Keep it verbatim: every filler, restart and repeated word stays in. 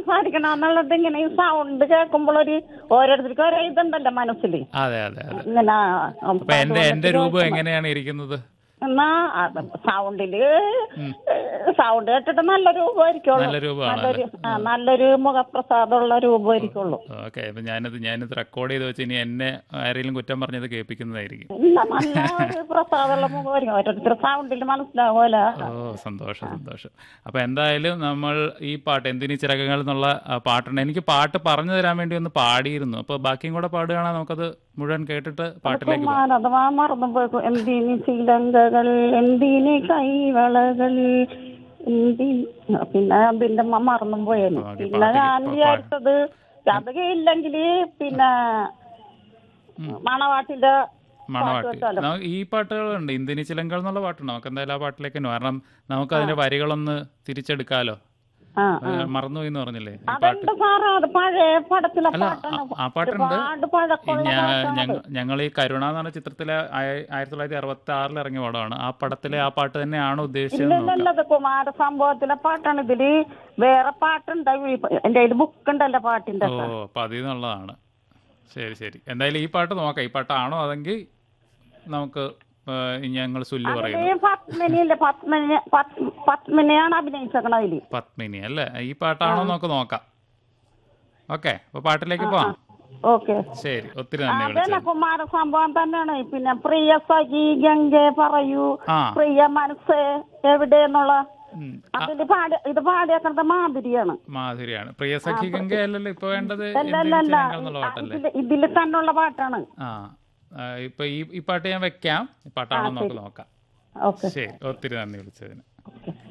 സംസാരിക്കണം എന്നുള്ളത് ഇങ്ങനെ ഈ സൗണ്ട് കേൾക്കുമ്പോൾ ഒരു ഓരോരുത്തർക്കും ഓരോ ഇതുണ്ടല്ലോ മനസ്സിൽ. അതെ അതെ അതെ. ഇങ്ങനെ അപ്പൊ എന്റെ എന്റെ രൂപം എങ്ങനെയാണ് ഇരിക്കുന്നത്? എന്നാ സൗണ്ടില് സൗണ്ട് കേട്ടിട്ട് നല്ല രൂപമായിരിക്കുള്ളൂ. നല്ല രൂപമാണ്. നല്ലൊരു ആ, നല്ലൊരു മുഖപ്രസാദമുള്ള രൂപമായിരിക്കുള്ളൂ. ഓക്കെ, അപ്പൊ ഞാനത് ഞാനിത് റെക്കോർഡ് ചെയ്ത് വെച്ച് ഇനി എന്നെ ആരെങ്കിലും കുറ്റം പറഞ്ഞത് കേൾപ്പിക്കുന്നതായിരിക്കും. ഇല്ല, നല്ല ഒരു പ്രസാദമുള്ള മുഖമായിരിക്കും. ഓരോരുത്തർ സൗണ്ടിൽ മനസ്സിലാവുമല്ലോ. ഓ, സന്തോഷം സന്തോഷം. അപ്പൊ എന്തായാലും നമ്മൾ ഈ പാട്ട് എന്തിനീ ചിറകുകൾ എന്നുള്ള ആ പാട്ടുണ്ട്. എനിക്ക് പാട്ട് പറഞ്ഞു തരാൻ വേണ്ടി ഒന്ന് പാടിയിരുന്നു. അപ്പൊ ബാക്കിയും കൂടെ പാടുകയാണെങ്കിൽ നമുക്കത് മുഴുവൻ കേട്ടിട്ട് പാട്ടിലേക്ക് പോകാം. അഥവാ മറന്നുപോയി. എന്തിന് ശീലങ്കകൾ, എന്തിന് കൈവളകൾ, എന്തി പിന്നെ അതിന്റെ അമ്മ മറന്നും പോയാലും. പിന്നെ ഞാൻ വിചാരിച്ചത് അത് ഇല്ലെങ്കില് പിന്നെ മണവാട്ടിന്റെ മണവാട്ടി ഈ പാട്ടുകളുണ്ട്. ഇന്ത്യനി ചിലങ്കൾ എന്നുള്ള പാട്ടുണ്ട്. നമുക്ക് എന്തായാലും ആ പാട്ടിലേക്ക് തന്നെ, കാരണം നമുക്ക് അതിന്റെ വരികളൊന്ന് തിരിച്ചെടുക്കാലോ. മറന്നുപോയി എന്ന് പറഞ്ഞില്ലേ ഈ പാട്ട്? അല്ല, ആ പാട്ടുണ്ട്. ഞങ്ങൾ ഈ കരുണ എന്ന് പറഞ്ഞ ചിത്രത്തിലെ ആയിരത്തി തൊള്ളായിരത്തി അറുപത്തി ആറിൽ ഇറങ്ങിയ പടമാണ്. ആ പടത്തിലെ ആ പാട്ട് തന്നെയാണ് ഉദ്ദേശിച്ചത്. കുമാരസംഭവത്തിലെ പാട്ടാണ്. ഇതില് വേറെ പാട്ടുണ്ട്, എന്റെ കയ്യിൽ ബുക്ക് ഉണ്ടല്ലോ പാട്ടിന്റെ. ഓ, അപ്പൊ അതിൽ നിന്നുള്ളതാണ്. ശരി ശരി. എന്തായാലും ഈ പാട്ട് നോക്കാം. ഈ പാട്ടാണോ അതെങ്കിൽ നമുക്ക് ഞങ്ങൾ സുല്ലു പറയുന്നു. പത്മിനിയാണ് അഭിനയിച്ചത്. പത്മിനി അല്ലേ? ഈ പാട്ടാണോ നമുക്ക് നോക്കാം. ഓക്കെ, അപ്പൊ പാട്ടിലേക്ക് പോവാം. ഓക്കെ, ശരി. ഒത്തിരി നന്ദി വിളിച്ചത്. കുമാരസംഭവം തന്നെയാണ്. പിന്നെ പ്രിയ സഖി ഗംഗെ പറയൂ, പ്രിയ മനസ്സ് എവിടെന്നുള്ള അതില് പാടി ഇത് പാടിയേക്കുന്നത് മാധുരിയാണ്. മാധുരിയാണ്. പ്രിയ സഖി ഗംഗ അല്ലല്ലോ ഇപ്പൊ വേണ്ടത്. ഇതില് തന്നെയുള്ള പാട്ടാണ്. ആ, ഇപ്പൊ ഈ പാട്ട് ഞാൻ വെക്കാം. ഈ പാട്ടാണോ നമുക്ക് നോക്കാം. ശരി, ഒത്തിരി നന്ദി വിളിച്ചതിന്.